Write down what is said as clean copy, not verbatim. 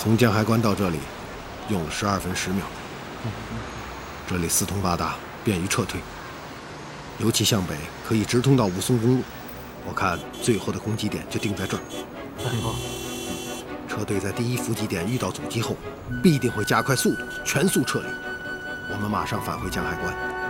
从江海关到这里，用了12分10秒。这里四通八达，便于撤退。尤其向北，可以直通到武松公路。我看最后的攻击点就定在这儿。 哎呦， 车队在第一伏击点遇到阻击后，必定会加快速度，全速撤离。我们马上返回江海关。